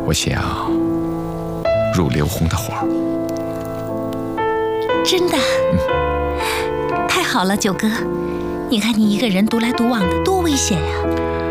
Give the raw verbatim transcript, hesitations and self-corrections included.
我想入刘洪的伙。 真的？ 嗯， 太好了，九哥，你看你一个人独来独往的，多危险呀！